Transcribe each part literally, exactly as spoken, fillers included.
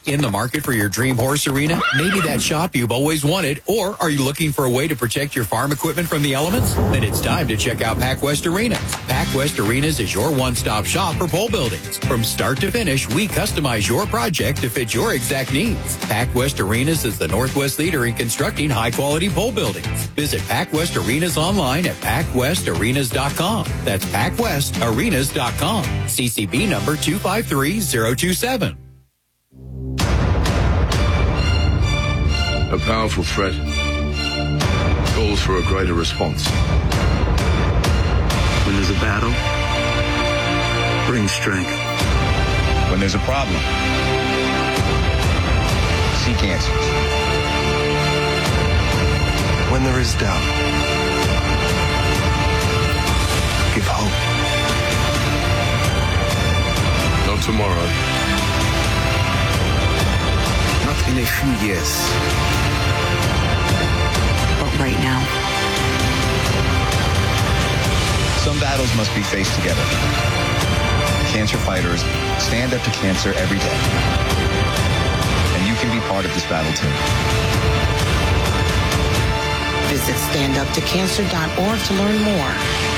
In the market for your dream horse arena? Maybe that shop you've always wanted, or are you looking for a way to protect your farm equipment from the elements? Then it's time to check out PacWest Arenas. PacWest Arenas is your one-stop shop for pole buildings. From start to finish, we customize your project to fit your exact needs. PacWest Arenas is the Northwest leader in constructing high-quality pole buildings. Visit PacWest Arenas online at pac west arenas dot com. That's pac west arenas dot com. C C B number two five three zero two seven. A powerful threat calls for a greater response. When there's a battle, bring strength. When there's a problem, seek answers. When there is doubt, give hope. Not tomorrow. Not in a few years. But right now. Some battles must be faced together. Cancer fighters stand up to cancer every day. And you can be part of this battle too. Visit stand up to cancer dot org to learn more.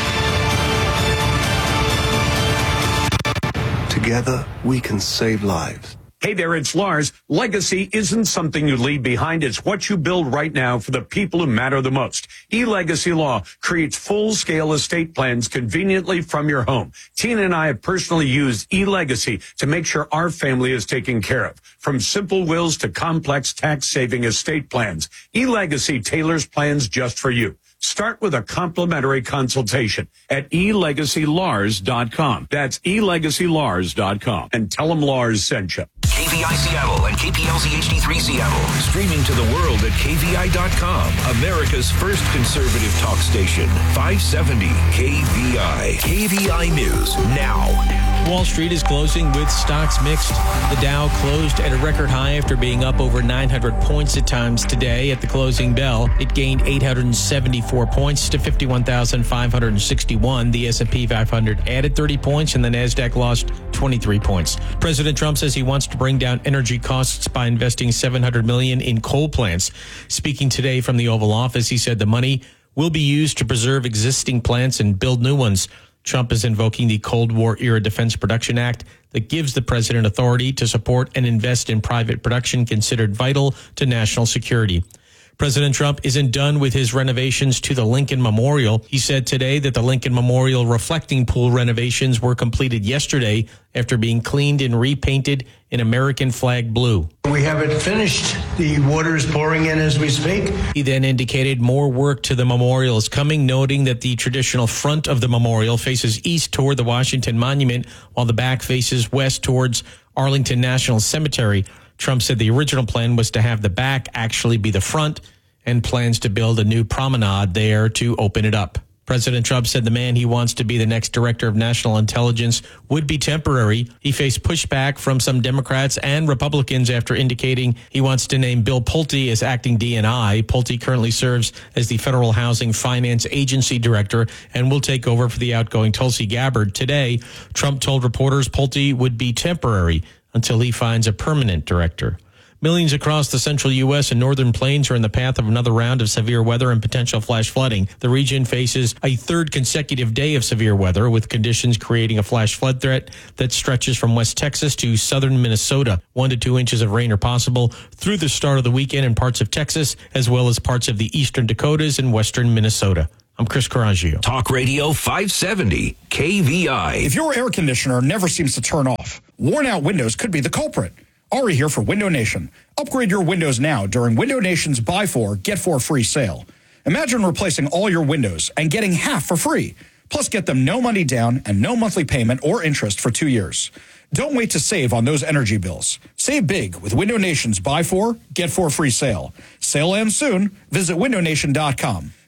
Together, we can save lives. Hey there, it's Lars. Legacy isn't something you leave behind. It's what you build right now for the people who matter the most. eLegacy Law creates full-scale estate plans conveniently from your home. Tina and I have personally used eLegacy to make sure our family is taken care of. From simple wills to complex tax-saving estate plans, eLegacy tailors plans just for you. Start with a complimentary consultation at e legacy lars dot com. That's e legacy lars dot com. And tell them Lars sent you. K V I Seattle and K P L Z H D three Seattle. Streaming to the world at K V I dot com. America's first conservative talk station. five seventy K V I. K V I News now. Wall Street is closing with stocks mixed. The Dow closed at a record high after being up over nine hundred points at times today. At the closing bell, it gained eight hundred seventy-four points to fifty-one thousand five hundred sixty-one. The S and P five hundred added thirty points and the NASDAQ lost twenty-three points. President Trump says he wants to bring down energy costs by investing seven hundred million dollars in coal plants. Speaking today from the Oval Office, he said the money will be used to preserve existing plants and build new ones. Trump is invoking the Cold War-era Defense Production Act that gives the president authority to support and invest in private production considered vital to national security. President Trump isn't done with his renovations to the Lincoln Memorial. He said today that the Lincoln Memorial reflecting pool renovations were completed yesterday after being cleaned and repainted in American flag blue. We haven't finished. The water is pouring in as we speak. He then indicated more work to the memorial is coming, noting that the traditional front of the memorial faces east toward the Washington Monument, while the back faces west towards Arlington National Cemetery. Trump said the original plan was to have the back actually be the front and plans to build a new promenade there to open it up. President Trump said the man he wants to be the next director of national intelligence would be temporary. He faced pushback from some Democrats and Republicans after indicating he wants to name Bill Pulte as acting D N I. Pulte currently serves as the Federal Housing Finance Agency director and will take over for the outgoing Tulsi Gabbard. Today, Trump told reporters Pulte would be temporary until he finds a permanent director. Millions across the central U S and northern plains are in the path of another round of severe weather and potential flash flooding. The region faces a third consecutive day of severe weather, with conditions creating a flash flood threat that stretches from West Texas to southern Minnesota. One to two inches of rain are possible through the start of the weekend in parts of Texas, as well as parts of the eastern Dakotas and western Minnesota. I'm Chris Coraggio. Talk Radio five seventy K V I. If your air conditioner never seems to turn off, worn-out windows could be the culprit. Ari here for Window Nation. Upgrade your windows now during Window Nation's Buy Four, Get Four Free sale. Imagine replacing all your windows and getting half for free. Plus, get them no money down and no monthly payment or interest for two years. Don't wait to save on those energy bills. Save big with Window Nation's Buy Four, Get Four Free sale. Sale ends soon. Visit window nation dot com.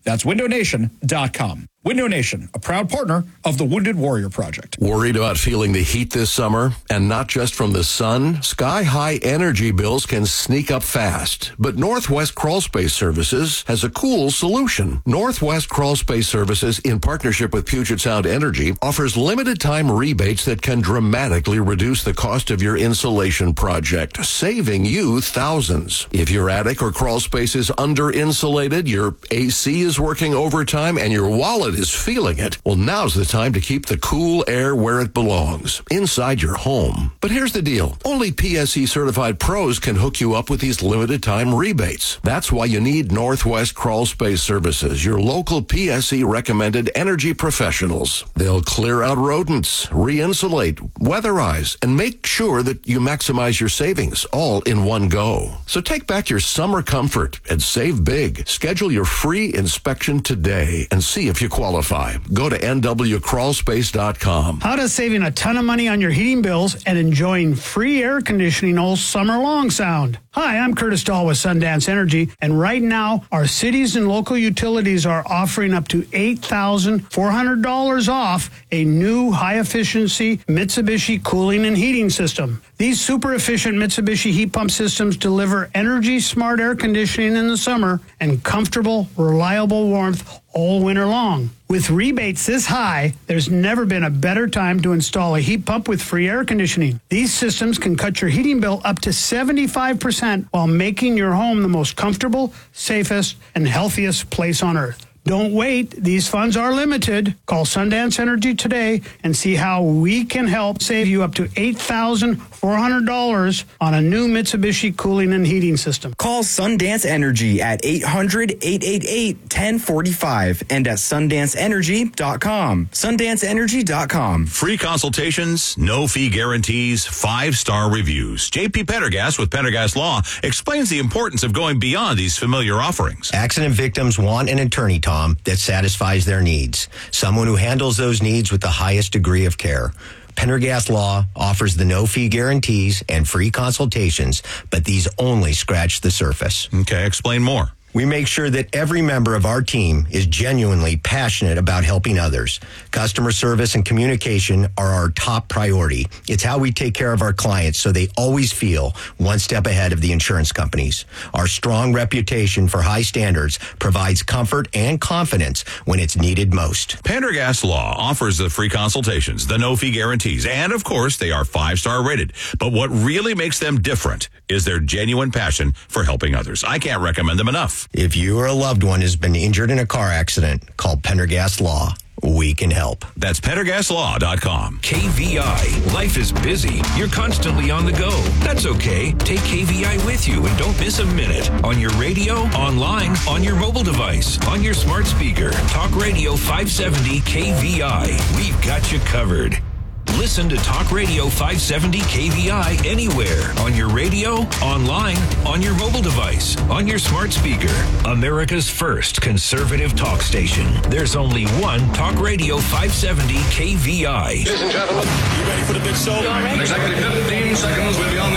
That's window nation dot com. Window Nation, a proud partner of the Wounded Warrior Project. Worried about feeling the heat this summer? And not just from the sun? Sky-high energy bills can sneak up fast. But Northwest Crawl Space Services has a cool solution. Northwest Crawl Space Services, in partnership with Puget Sound Energy, offers limited-time rebates that can dramatically reduce the cost of your insulation project, saving you thousands. If your attic or crawl space is under-insulated, your A C is working overtime, and your wallet is feeling it, well, now's the time to keep the cool air where it belongs, inside your home. But here's the deal. Only P S E certified pros can hook you up with these limited time rebates. That's why you need Northwest Crawl Space Services, your local P S E recommended energy professionals. They'll clear out rodents, re-insulate, weatherize, and make sure that you maximize your savings all in one go. So take back your summer comfort and save big. Schedule your free inspection today and see if you qualify. Go to N W crawl space dot com. How does saving a ton of money on your heating bills and enjoying free air conditioning all summer long sound? Hi, I'm Curtis Dahl with Sundance Energy, and right now, our cities and local utilities are offering up to eight thousand four hundred dollars off a new high-efficiency Mitsubishi cooling and heating system. These super-efficient Mitsubishi heat pump systems deliver energy-smart air conditioning in the summer and comfortable, reliable warmth all winter long. With rebates this high, there's never been a better time to install a heat pump with free air conditioning. These systems can cut your heating bill up to seventy-five percent while making your home the most comfortable, safest, and healthiest place on earth. Don't wait. These funds are limited. Call Sundance Energy today and see how we can help save you up to eight thousand four hundred dollars on a new Mitsubishi cooling and heating system. Call Sundance Energy at eight hundred, eight eight eight, one oh four five and at sundance energy dot com. sundance energy dot com. Free consultations, no fee guarantees, five-star reviews. J P Pendergast with Pendergast Law explains the importance of going beyond these familiar offerings. Accident victims want an attorney, Tom, that satisfies their needs. Someone who handles those needs with the highest degree of care. Pendergast Law offers the no-fee guarantees and free consultations, but these only scratch the surface. Okay, explain more. We make sure that every member of our team is genuinely passionate about helping others. Customer service and communication are our top priority. It's how we take care of our clients so they always feel one step ahead of the insurance companies. Our strong reputation for high standards provides comfort and confidence when it's needed most. Pendergast Law offers the free consultations, the no-fee guarantees, and of course, they are five-star rated. But what really makes them different is their genuine passion for helping others. I can't recommend them enough. If you or a loved one has been injured in a car accident, call Pendergast Law. We can help. That's pendergast law dot com. K V I. Life is busy. You're constantly on the go. That's okay. Take K V I with you and don't miss a minute. On your radio, online, on your mobile device, on your smart speaker. Talk Radio five seventy K V I. We've got you covered. Listen to Talk Radio five seventy K V I anywhere. On your radio, online, on your mobile device, on your smart speaker. America's first conservative talk station. There's only one Talk Radio five seventy K V I. Ladies and gentlemen, you ready for the big show? In exactly fifteen seconds, we'll be on the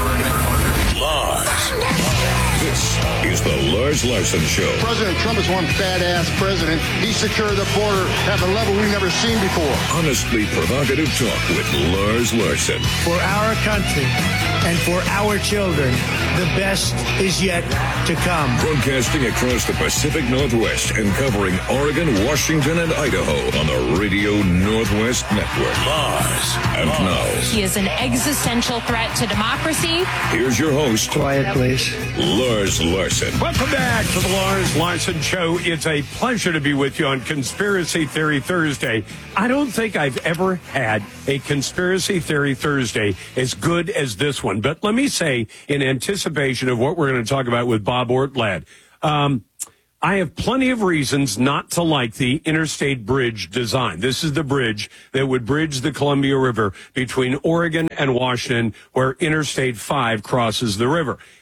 air. Lars. This is the Lars Larson Show. President Trump is one fat-ass president. He secured the border at a level we've never seen before. Honestly provocative talk with Lars Larson. For our country and for our children, the best is yet to come. Broadcasting across the Pacific Northwest and covering Oregon, Washington, and Idaho on the Radio Northwest Network. Lars. And now, he is an existential threat to democracy. Here's your host. Quiet, please. Lars Larson. Welcome back to the Lars Larson Show. It's a pleasure to be with you on Conspiracy Theory Thursday. I don't think I've ever had a Conspiracy Theory Thursday as good as this one. But let me say, in anticipation of what we're going to talk about with Bob Ortladd, um, I have plenty of reasons not to like the interstate bridge design. This is the bridge that would bridge the Columbia River between Oregon and Washington, where Interstate five crosses the river.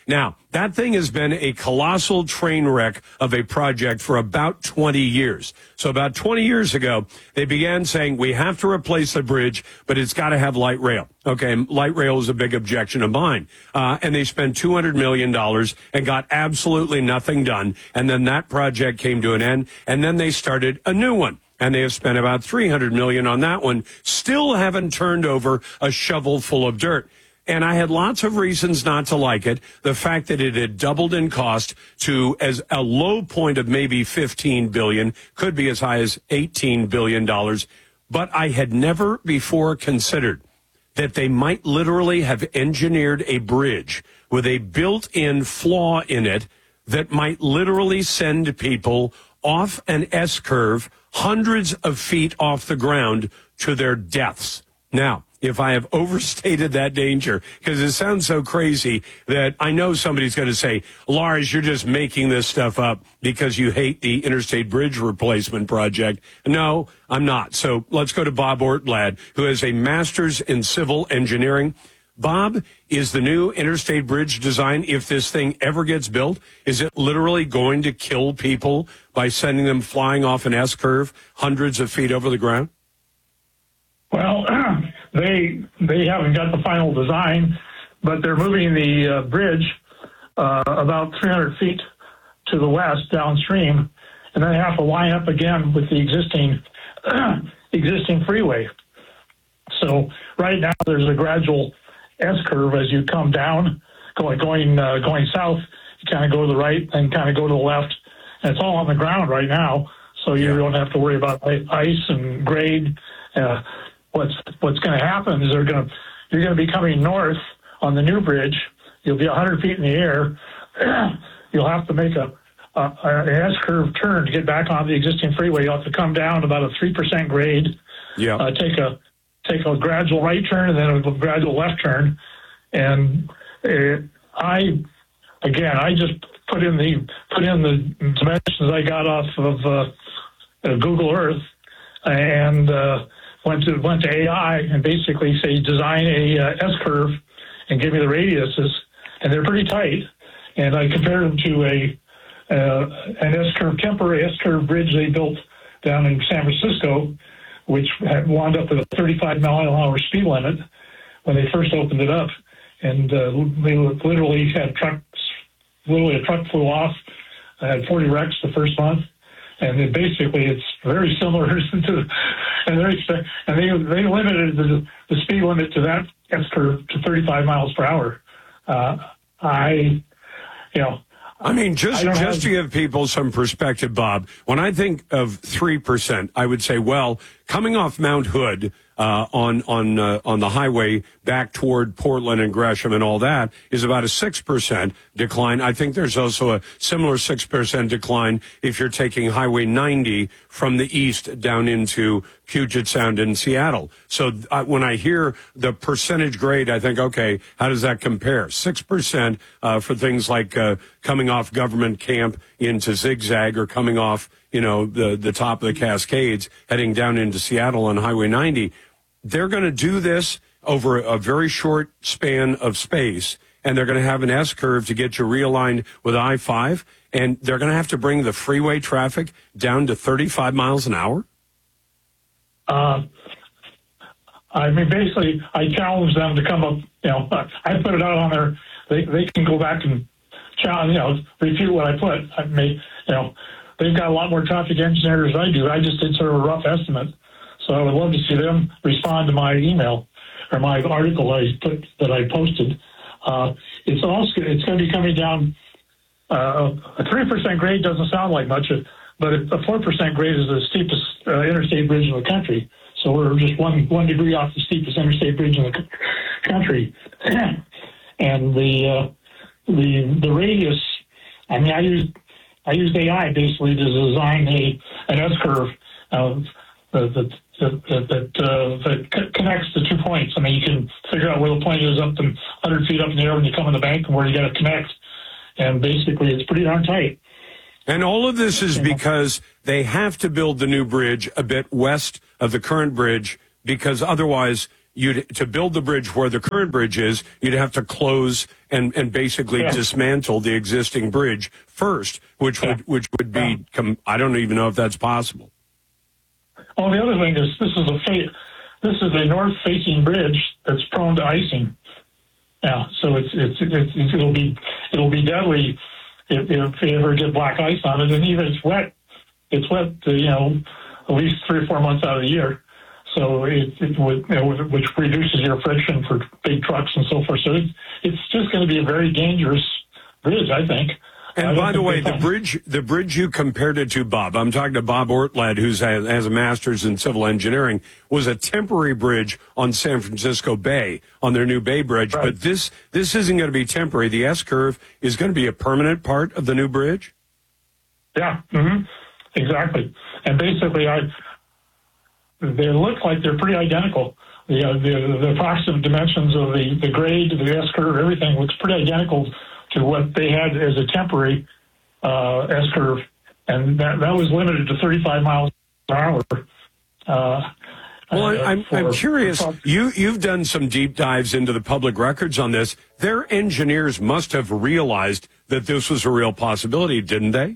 Now, that thing has been a colossal train wreck of a project for about twenty years. So about twenty years ago, they began saying, we have to replace the bridge, but it's got to have light rail. Okay, light rail is a big objection of mine. Uh, and they spent two hundred million dollars and got absolutely nothing done. And then that project came to an end, and then they started a new one. And they have spent about three hundred million dollars on that one, still haven't turned over a shovel full of dirt. And I had lots of reasons not to like it. The fact that it had doubled in cost to as a low point of maybe fifteen billion dollars, could be as high as eighteen billion dollars. But I had never before considered that they might literally have engineered a bridge with a built-in flaw in it that might literally send people off an S-curve hundreds of feet off the ground to their deaths. Now, if I have overstated that danger, because it sounds so crazy that I know somebody's going to say, Lars, you're just making this stuff up because you hate the Interstate Bridge Replacement Project. No, I'm not. So let's go to Bob Ortlad, who has a master's in civil engineering. Bob, is the new interstate bridge design, if this thing ever gets built, is it literally going to kill people by sending them flying off an S-curve hundreds of feet over the ground? Well, they they haven't got the final design, but they're moving the uh, bridge uh, about three hundred feet to the west downstream, and then they have to line up again with the existing existing freeway. So right now there's a gradual S-curve as you come down, going going uh, going south. You kind of go to the right and kind of go to the left, and it's all on the ground right now, so you don't have to worry about ice and grade. Uh, what's what's going to happen is they're going to you're going to be coming north on the new bridge. You'll be one hundred feet in the air. You'll have to make a, a an S-curve turn to get back on the existing freeway. You'll have to come down about a three percent grade. Yeah. Uh, take a take a gradual right turn and then a gradual left turn. And uh, I, again, I just put in the put in the dimensions I got off of uh, uh, Google Earth and uh, went to went to A I and basically say design a uh, S-curve and give me the radiuses, and they're pretty tight. And I compared them to a uh, an S-curve temporary S-curve bridge they built down in San Francisco, which had wound up with a thirty-five mile an hour speed limit when they first opened it up. And uh, they literally had trucks, literally a truck flew off. I had forty wrecks the first month. And it basically, it's very similar to, and they and they they limited the, the speed limit to that S-curve to thirty-five miles per hour. Uh, I, you know, I mean, just I just have, to give people some perspective, Bob, when I think of three percent, I would say, well, coming off Mount Hood uh, on on uh, on the highway back toward Portland and Gresham and all that is about a six percent decline. I think there's also a similar six percent decline if you're taking Highway ninety from the east down into Puget Sound in Seattle. So uh, when I hear the percentage grade, I think, okay, how does that compare? six percent uh, for things like uh, coming off Government Camp into Zigzag or coming off, you know, the, the top of the Cascades heading down into Seattle on Highway ninety. They're going to do this over a very short span of space, and they're going to have an S-curve to get you realigned with I five, and they're going to have to bring the freeway traffic down to thirty-five miles an hour? Uh, I mean, basically, I challenge them to come up, you know, I put it out on their, they, they can go back and challenge, you know, refute what I put. I may, you know, they've got a lot more traffic engineers than I do. I just did sort of a rough estimate. So I would love to see them respond to my email or my article I put, that I posted. Uh, it's also, it's going to be coming down, uh, a three percent grade doesn't sound like much, but a four percent grade is the steepest uh, interstate bridge in the country. So we're just one one degree off the steepest interstate bridge in the country. And the uh, the the radius, I mean, I used I used A I basically to design a an S curve uh, that that that, uh, that connects the two points. I mean, you can figure out where the point is up to one hundred feet up in the air when you come in the bank and where you got to connect. And basically, it's pretty darn tight. And all of this is because they have to build the new bridge a bit west of the current bridge, because otherwise you'd to build the bridge where the current bridge is, you'd have to close and, and basically yeah. dismantle the existing bridge first, which yeah. would which would be. Yeah. Com- I don't even know if that's possible. Well, the other thing is this is a fa- this is a north-facing bridge that's prone to icing. Yeah, so it's it's, it's, it's it'll be it'll be deadly if, if you ever get black ice on it, and even it's wet. It's wet, uh, you know, at least three or four months out of the year. So it, it would, you know, which reduces your friction for big trucks and so forth. So it's, it's just going to be a very dangerous bridge, I think. And by the way, the bridge, the bridge you compared it to, Bob, I'm talking to Bob Ortlad, who has, has a master's in civil engineering, was a temporary bridge on San Francisco Bay, on their new Bay Bridge. Right. But this, this isn't going to be temporary. The S-curve is going to be a permanent part of the new bridge? Yeah, mm-hmm. Exactly. And basically, I, they look like they're pretty identical. The, uh, the, the approximate dimensions of the, the grade, the S-curve, everything looks pretty identical to what they had as a temporary uh, S-curve. And that, that was limited to thirty-five miles per hour. Uh, well, uh, I'm, for, I'm curious. You, you've done some deep dives into the public records on this. Their engineers must have realized that this was a real possibility, didn't they?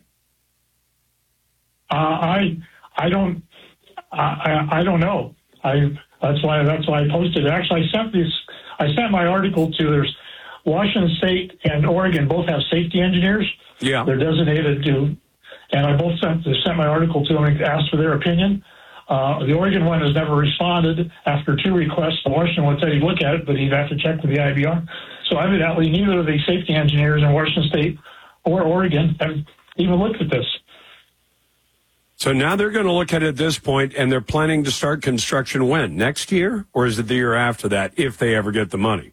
Uh, I I don't I, I don't know. I that's why that's why I posted it. Actually, I sent this. I sent my article to there's Washington State and Oregon both have safety engineers. Yeah, they're designated to, and I both sent sent my article to them and asked for their opinion. Uh, the Oregon one has never responded after two requests. The Washington one said he'd look at it, but he'd have to check with the I B R. So evidently, neither of the safety engineers in Washington State or Oregon have even looked at this. So now they're going to look at it at this point, and they're planning to start construction when? Next year? Or is it the year after that, if they ever get the money?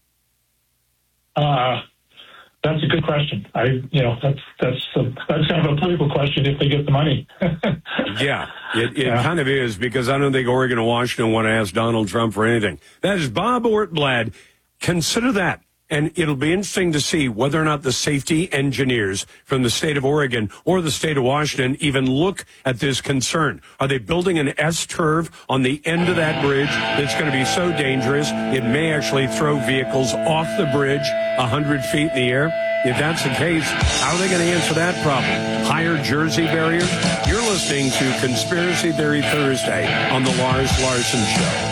Uh, that's a good question. I, you know, that's that's a, that's kind of a political question if they get the money. yeah, it, it yeah. kind of is, because I don't think Oregon and Washington want to ask Donald Trump for anything. That is Bob Ortlad. Consider that. And it'll be interesting to see whether or not the safety engineers from the state of Oregon or the state of Washington even look at this concern. Are they building an S-curve on the end of that bridge that's going to be so dangerous it may actually throw vehicles off the bridge one hundred feet in the air? If that's the case, how are they going to answer that problem? Higher Jersey barriers? You're listening to Conspiracy Theory Thursday on the Lars Larson Show.